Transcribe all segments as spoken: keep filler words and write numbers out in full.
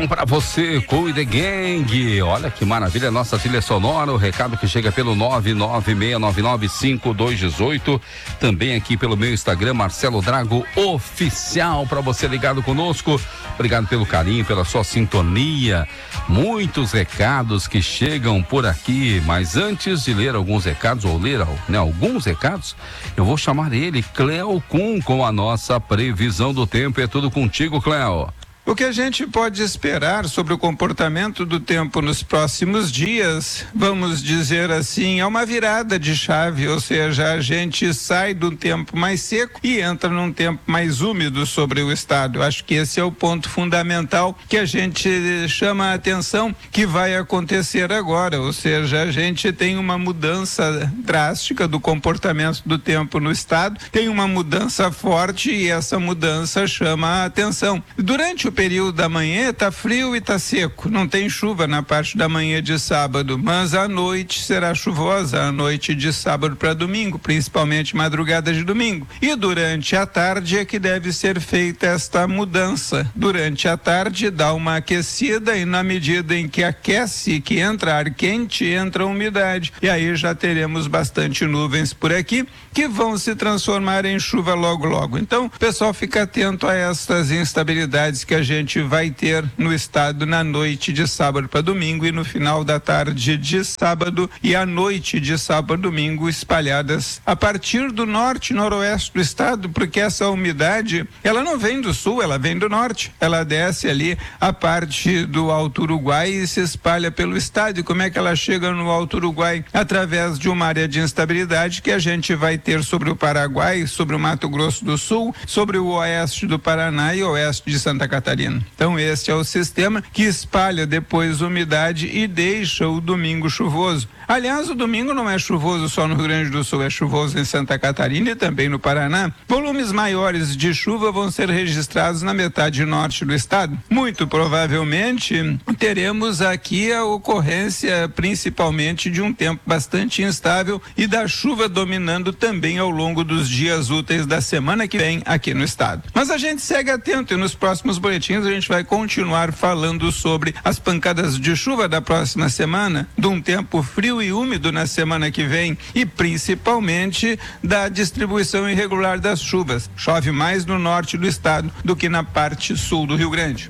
Para você, Cuide Gang, olha que maravilha, nossa trilha sonora, o recado que chega pelo nove nove seis nove nove cinco dois um oito, também aqui pelo meu Instagram, Marcelo Drago Oficial, para você ligado conosco. Obrigado pelo carinho, pela sua sintonia, muitos recados que chegam por aqui, mas antes de ler alguns recados, ou ler né, alguns recados, eu vou chamar ele, Cleo Kuhn, com a nossa previsão do tempo. É tudo contigo, Cleo. O que a gente pode esperar sobre o comportamento do tempo nos próximos dias, vamos dizer assim, é uma virada de chave, ou seja, a gente sai do tempo mais seco e entra num tempo mais úmido sobre o estado. Eu acho que esse é o ponto fundamental que a gente chama a atenção que vai acontecer agora, ou seja, a gente tem uma mudança drástica do comportamento do tempo no estado, tem uma mudança forte e essa mudança chama a atenção. Durante o O período da manhã tá frio e tá seco, não tem chuva na parte da manhã de sábado, mas a noite será chuvosa, a noite de sábado para domingo, principalmente madrugada de domingo. E durante a tarde é que deve ser feita esta mudança. Durante a tarde dá uma aquecida e na medida em que aquece, que entra ar quente, entra umidade. E aí já teremos bastante nuvens por aqui que vão se transformar em chuva logo logo. Então, pessoal, fica atento a estas instabilidades que a gente vai ter no estado na noite de sábado para domingo e no final da tarde de sábado e à noite de sábado e domingo, espalhadas a partir do norte e noroeste do estado, porque essa umidade, ela não vem do sul, ela vem do norte, ela desce ali a parte do Alto Uruguai e se espalha pelo estado. E como é que ela chega no Alto Uruguai? Através de uma área de instabilidade que a gente vai ter sobre o Paraguai, sobre o Mato Grosso do Sul, sobre o oeste do Paraná e oeste de Santa Catarina. Então este é o sistema que espalha depois umidade e deixa o domingo chuvoso. Aliás, o domingo não é chuvoso só no Rio Grande do Sul, é chuvoso em Santa Catarina e também no Paraná. Volumes maiores de chuva vão ser registrados na metade norte do estado. Muito provavelmente teremos aqui a ocorrência principalmente de um tempo bastante instável e da chuva dominando também ao longo dos dias úteis da semana que vem aqui no estado. Mas a gente segue atento e nos próximos boletins a gente vai continuar falando sobre as pancadas de chuva da próxima semana, de um tempo frio e úmido na semana que vem e principalmente da distribuição irregular das chuvas. Chove mais no norte do estado do que na parte sul do Rio Grande.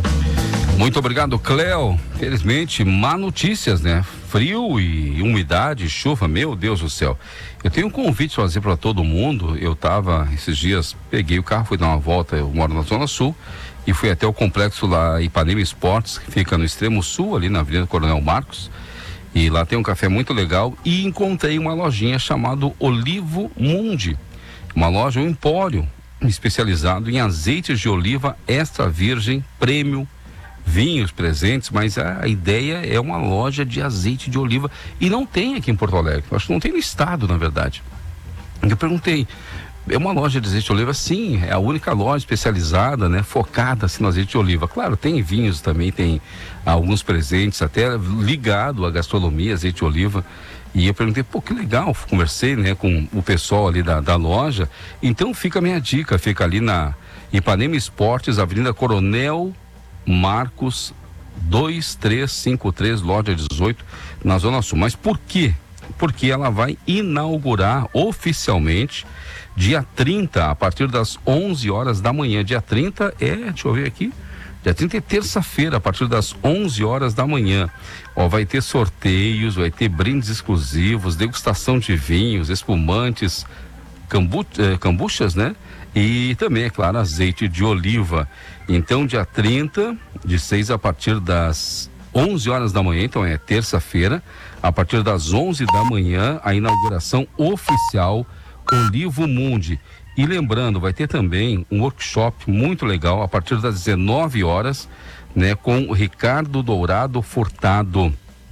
Muito obrigado, Cleo. Felizmente, má notícias, né? Frio e umidade, chuva, meu Deus do céu. Eu tenho um convite a fazer para todo mundo. Eu tava, esses dias, peguei o carro, fui dar uma volta, eu moro na Zona Sul, e fui até o complexo lá, Ipanema Esportes, que fica no extremo sul, ali na Avenida Coronel Marcos. E lá tem um café muito legal e encontrei uma lojinha chamada Olivo Mundi. Uma loja, um empório especializado em azeites de oliva extra virgem, prêmio, vinhos presentes, mas a, a ideia é uma loja de azeite de oliva e não tem aqui em Porto Alegre, acho que não tem no estado, na verdade. Eu perguntei, é uma loja de azeite de oliva? Sim, é a única loja especializada, né, focada assim no azeite de oliva. Claro, tem vinhos também, tem alguns presentes, até ligado à gastronomia, azeite de oliva. E eu perguntei, pô, que legal, conversei, né, com o pessoal ali da, da loja. Então fica a minha dica, fica ali na Ipanema Esportes, Avenida Coronel Marcos, dois três cinco três, loja dezoito, na Zona Sul. Mas por quê? Porque ela vai inaugurar oficialmente dia trinta, a partir das onze horas da manhã. Dia trinta é, deixa eu ver aqui, dia trinta é terça-feira, a partir das onze horas da manhã. Ó, vai ter sorteios, vai ter brindes exclusivos, degustação de vinhos, espumantes, cambu, eh, cambuchas, né? E também, é claro, azeite de oliva. Então, dia trinta, de seis a partir das onze horas da manhã, então é terça-feira, a partir das onze da manhã, a inauguração oficial Olivo Mundi. E lembrando, vai ter também um workshop muito legal a partir das dezenove horas, né, com o Ricardo Dourado Furtado.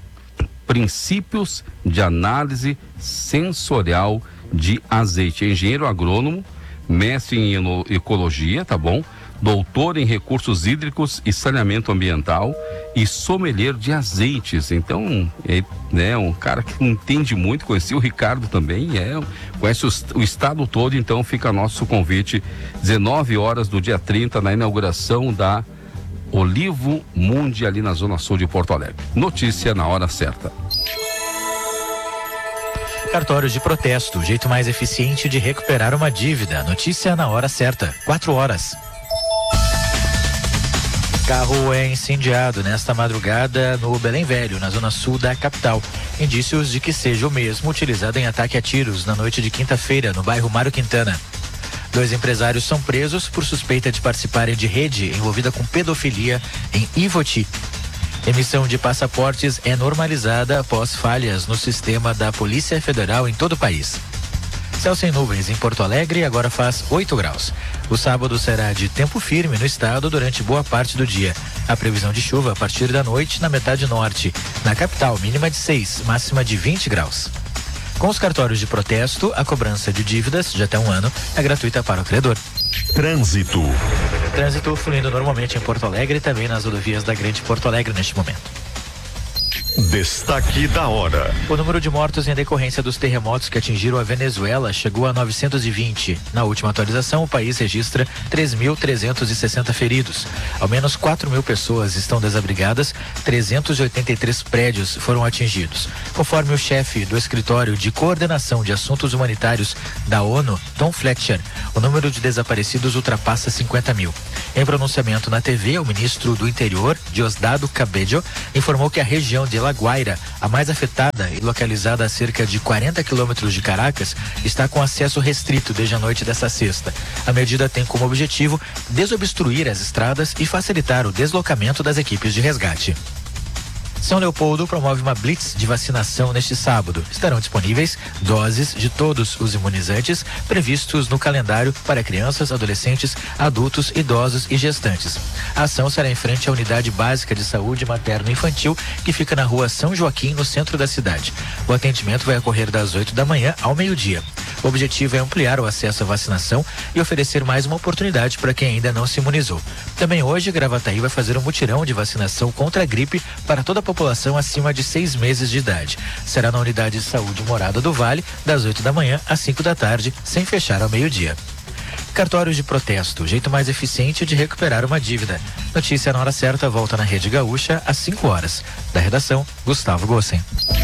Princípios de análise sensorial de azeite. Engenheiro agrônomo, mestre em ecologia, tá bom? Doutor em recursos hídricos e saneamento ambiental e sommelier de azeites. Então, é, né, um cara que entende muito, conheci o Ricardo também, é, conhece o, o estado todo, então fica nosso convite, dezenove horas do dia trinta, na inauguração da Olivo Mundi, ali na zona sul de Porto Alegre. Notícia na hora certa. Cartórios de protesto, o jeito mais eficiente de recuperar uma dívida. Notícia na hora certa, quatro horas. Carro é incendiado nesta madrugada no Belém Velho, na zona sul da capital. Indícios de que seja o mesmo utilizado em ataque a tiros na noite de quinta-feira, no bairro Mário Quintana. Dois empresários são presos por suspeita de participarem de rede envolvida com pedofilia em Ivoti. Emissão de passaportes é normalizada após falhas no sistema da Polícia Federal em todo o país. Céu sem nuvens em Porto Alegre, agora faz oito graus. O sábado será de tempo firme no estado durante boa parte do dia. A previsão de chuva a partir da noite na metade norte. Na capital, mínima de seis, máxima de vinte graus. Com os cartórios de protesto, a cobrança de dívidas de até um ano é gratuita para o credor. Trânsito. Trânsito fluindo normalmente em Porto Alegre e também nas rodovias da Grande Porto Alegre neste momento. Destaque da hora. O número de mortos em decorrência dos terremotos que atingiram a Venezuela chegou a novecentos e vinte. Na última atualização, o país registra três mil trezentos e sessenta feridos. Ao menos quatro mil pessoas estão desabrigadas, trezentos e oitenta e três prédios foram atingidos. Conforme o chefe do Escritório de Coordenação de Assuntos Humanitários da ONU, Tom Fletcher, o número de desaparecidos ultrapassa cinquenta mil. Em pronunciamento na T V, o ministro do Interior, Diosdado Cabello, informou que a região de La Guaira, a mais afetada e localizada a cerca de quarenta quilômetros de Caracas, está com acesso restrito desde a noite desta sexta. A medida tem como objetivo desobstruir as estradas e facilitar o deslocamento das equipes de resgate. São Leopoldo promove uma blitz de vacinação neste sábado. Estarão disponíveis doses de todos os imunizantes previstos no calendário para crianças, adolescentes, adultos, idosos e gestantes. A ação será em frente à Unidade Básica de Saúde Materno-Infantil, que fica na rua São Joaquim, no centro da cidade. O atendimento vai ocorrer das oito da manhã ao meio-dia. O objetivo é ampliar o acesso à vacinação e oferecer mais uma oportunidade para quem ainda não se imunizou. Também hoje, Gravataí vai fazer um mutirão de vacinação contra a gripe para toda a população acima de seis meses de idade. Será na Unidade de Saúde Morada do Vale, das oito da manhã às cinco da tarde, sem fechar ao meio-dia. Cartórios de protesto, o jeito mais eficiente de recuperar uma dívida. Notícia na hora certa, volta na Rede Gaúcha às cinco horas. Da redação, Gustavo Gossen.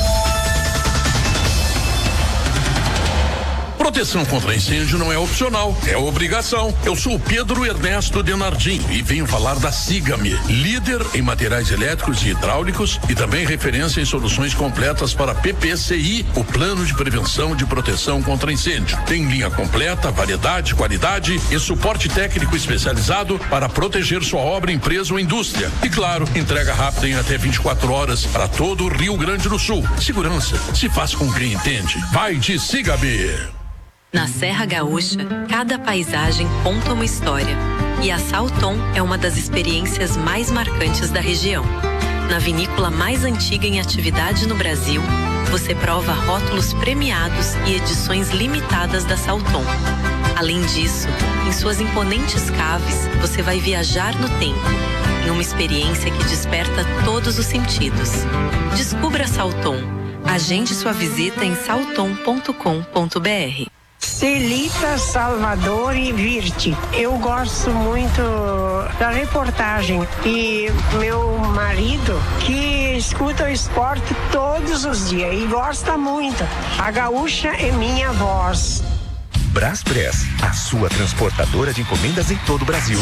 Proteção contra incêndio não é opcional, é obrigação. Eu sou o Pedro Ernesto Denardim e venho falar da Sigame, líder em materiais elétricos e hidráulicos e também referência em soluções completas para P P C I, o Plano de Prevenção de Proteção contra Incêndio. Tem linha completa, variedade, qualidade e suporte técnico especializado para proteger sua obra, empresa ou indústria. E claro, entrega rápida em até vinte e quatro horas para todo o Rio Grande do Sul. Segurança se faz com quem entende. Vai de Sigame. Na Serra Gaúcha, cada paisagem conta uma história. E a Salton é uma das experiências mais marcantes da região. Na vinícola mais antiga em atividade no Brasil, você prova rótulos premiados e edições limitadas da Salton. Além disso, em suas imponentes caves, você vai viajar no tempo, em uma experiência que desperta todos os sentidos. Descubra a Salton. Agende sua visita em salton ponto com ponto br. Celita Salvador e Virte. Eu gosto muito da reportagem e meu marido que escuta o esporte todos os dias e gosta muito. A gaúcha é minha voz. Braspress, a sua transportadora de encomendas em todo o Brasil.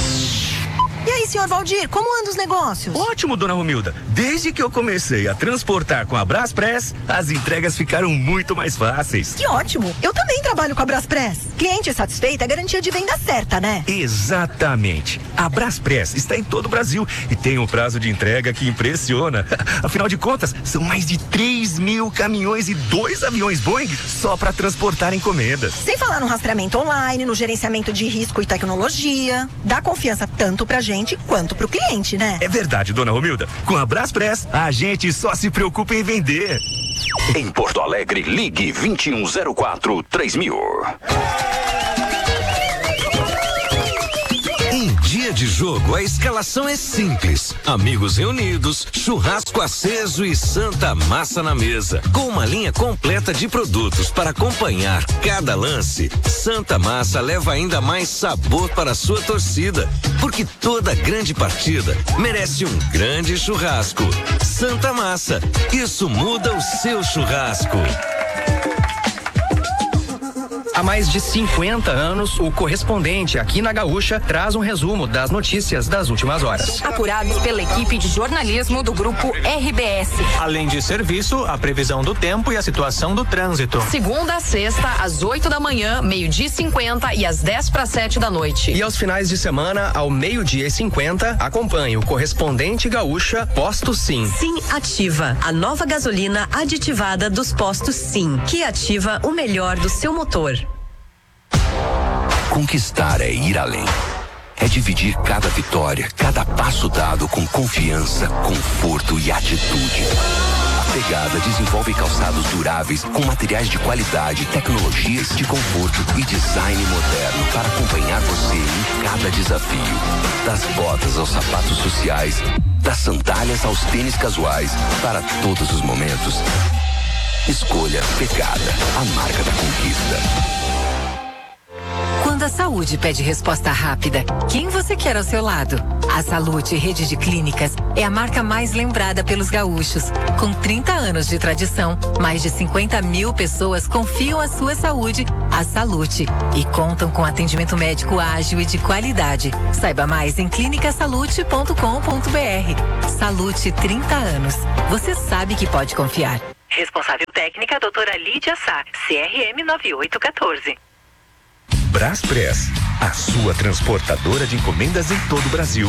E aí, senhor Valdir, como andam os negócios? Ótimo, dona Romilda. Desde que eu comecei a transportar com a Braspress, as entregas ficaram muito mais fáceis. Que ótimo. Eu também trabalho com a Braspress. Cliente satisfeito é garantia de venda certa, né? Exatamente. A Braspress está em todo o Brasil e tem um prazo de entrega que impressiona. Afinal de contas, são mais de três mil caminhões e dois aviões Boeing só para transportar encomendas. Sem falar no rastreamento online, no gerenciamento de risco e tecnologia. Dá confiança tanto pra gente quanto pro cliente, né? É verdade, dona Romilda. Com a Braspress, a gente só se preocupa em vender. Em Porto Alegre, ligue vinte e um zero quatro, três mil. Em dia dia de jogo, a escalação é simples. Amigos reunidos, churrasco aceso e Santa Massa na mesa. Com uma linha completa de produtos para acompanhar cada lance, Santa Massa leva ainda mais sabor para a sua torcida. Porque toda grande partida merece um grande churrasco. Santa Massa, isso muda o seu churrasco. Há mais de cinquenta anos, o Correspondente aqui na Gaúcha traz um resumo das notícias das últimas horas. Apurados pela equipe de jornalismo do Grupo R B S. Além de serviço, a previsão do tempo e a situação do trânsito. Segunda a sexta, às oito da manhã, meio-dia e cinquenta e às dez para sete da noite. E aos finais de semana, ao meio-dia e cinquenta, acompanhe o Correspondente Gaúcha Posto Sim. Sim Ativa, a nova gasolina aditivada dos postos Sim, que ativa o melhor do seu motor. Conquistar é ir além. É dividir cada vitória, cada passo dado com confiança, conforto e atitude. A Pegada desenvolve calçados duráveis com materiais de qualidade, tecnologias de conforto e design moderno para acompanhar você em cada desafio. Das botas aos sapatos sociais, das sandálias aos tênis casuais, para todos os momentos. Escolha Pegada, a marca da conquista. Quando a saúde pede resposta rápida, quem você quer ao seu lado? A Salute Rede de Clínicas é a marca mais lembrada pelos gaúchos. Com trinta anos de tradição, mais de cinquenta mil pessoas confiam a sua saúde à Salute e contam com atendimento médico ágil e de qualidade. Saiba mais em clínica salute ponto com ponto br. Salute, trinta anos. Você sabe que pode confiar. Responsável técnica, doutora Lídia Sá, C R M nove oito um quatro. Braspress, a sua transportadora de encomendas em todo o Brasil.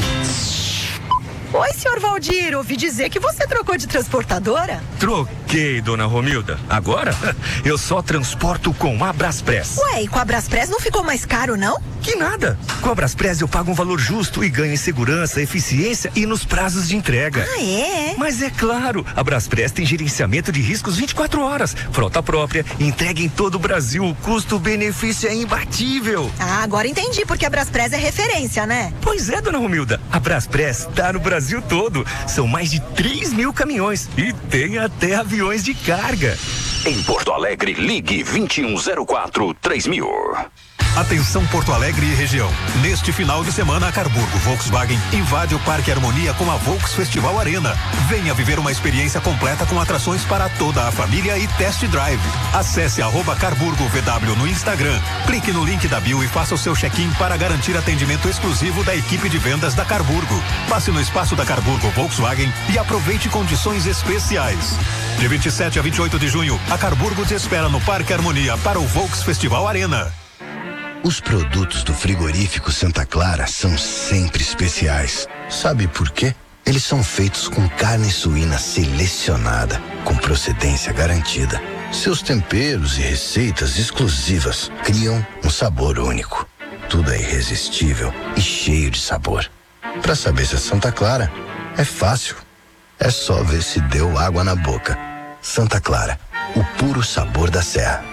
Oi, senhor Valdir, ouvi dizer que você trocou de transportadora? Troquei, dona Romilda. Agora, eu só transporto com a Braspress. Ué, e com a Braspress não ficou mais caro, não? Que nada. Com a Braspress eu pago um valor justo e ganho em segurança, eficiência e nos prazos de entrega. Ah, é? Mas é claro, a Braspress tem gerenciamento de riscos vinte e quatro horas, frota própria, entrega em todo o Brasil, o custo-benefício é imbatível. Ah, agora entendi porque a Braspress é referência, né? Pois é, dona Romilda, a Braspress tá no Brasil Brasil todo. São mais de três mil caminhões e tem até aviões de carga. Em Porto Alegre, ligue vinte e um zero quatro, três mil. Atenção Porto Alegre e região. Neste final de semana, a Carburgo Volkswagen invade o Parque Harmonia com a Volks Festival Arena. Venha viver uma experiência completa com atrações para toda a família e test drive. Acesse arroba Carburgo V W no Instagram. Clique no link da bio e faça o seu check-in para garantir atendimento exclusivo da equipe de vendas da Carburgo. Passe no espaço da Carburgo Volkswagen e aproveite condições especiais. De vinte e sete a vinte e oito de junho, a Carburgo te espera no Parque Harmonia para o Volks Festival Arena. Os produtos do frigorífico Santa Clara são sempre especiais. Sabe por quê? Eles são feitos com carne suína selecionada, com procedência garantida. Seus temperos e receitas exclusivas criam um sabor único. Tudo é irresistível e cheio de sabor. Para saber se é Santa Clara, é fácil. É só ver se deu água na boca. Santa Clara, o puro sabor da serra.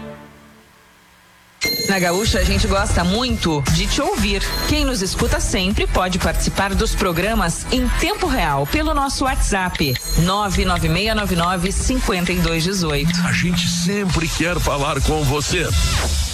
Na Gaúcha, a gente gosta muito de te ouvir. Quem nos escuta sempre pode participar dos programas em tempo real pelo nosso WhatsApp nove nove seis nove nove cinco dois um oito. A gente sempre quer falar com você.